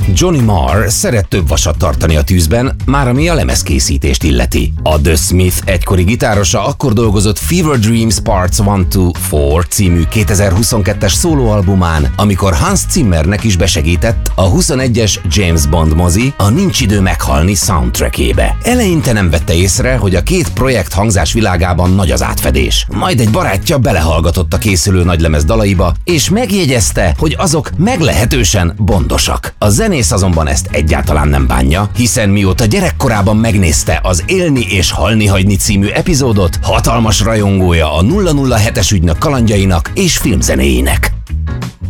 Johnny Marr szeret több vasat tartani a tűzben, már ami a lemezkészítést illeti. A The Smith egykori gitárosa akkor dolgozott Fever Dreams Parts 1-2-4 című 2022-es szólóalbumán, amikor Hans Zimmernek is besegített a 21-es James Bond mozi a Nincs idő meghalni soundtrackébe. Eleinte nem vette észre, hogy a két projekt hangzás világában nagy az átfedés. Majd egy barátja belehallgatott a készülő nagylemez dalaiba, és megjegyezte, hogy azok meglehetősen bondosak. A zenész azonban ezt egyáltalán nem bánja, hiszen mióta gyerekkorában megnézte az Élni és halni hagyni című epizódot, hatalmas rajongója a 007-es ügynök kalandjainak és filmzenéinek.